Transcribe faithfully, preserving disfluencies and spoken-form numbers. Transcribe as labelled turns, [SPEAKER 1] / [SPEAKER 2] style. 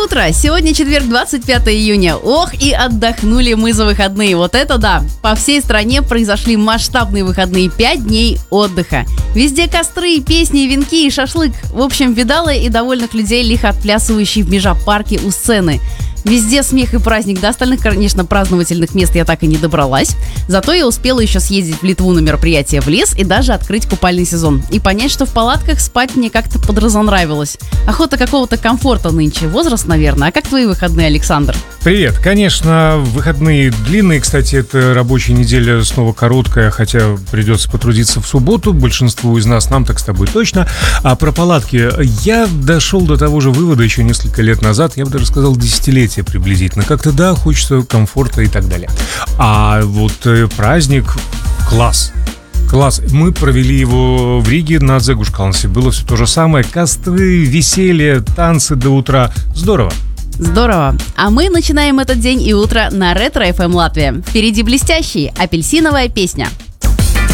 [SPEAKER 1] утро! Сегодня четверг, двадцать пятое июня. Ох, и отдохнули мы за выходные. Вот это да! По всей стране произошли масштабные выходные, пять дней отдыха. Везде костры, песни, венки и шашлык. В общем, видала и довольных людей, лихо отплясывающих в межапарке у сцены. Везде смех и праздник. До остальных, конечно, праздновательных мест я так и не добралась. Зато я успела еще съездить в Литву на мероприятие в лес и даже открыть купальный сезон. И понять, что в палатках спать мне как-то подразонравилось. Охота какого-то комфорта нынче. Возраст, наверное. А как твои выходные, Александр?
[SPEAKER 2] Привет. Конечно, выходные длинные. Кстати, это рабочая неделя снова короткая, хотя придется потрудиться в субботу. Большинству из нас, нам так с тобой точно. А про палатки. Я дошел до того же вывода еще несколько лет назад. Я бы даже сказал, десятилетия приблизительно. Как-то да, хочется комфорта и так далее. А вот э, праздник класс. Класс. Мы провели его в Риге на Дзегушкалнсе. Было все то же самое. Костры, веселье, танцы до утра. Здорово.
[SPEAKER 1] Здорово. А мы начинаем этот день и утро на Ретро эф эм Латвия. Впереди блестящий апельсиновая песня.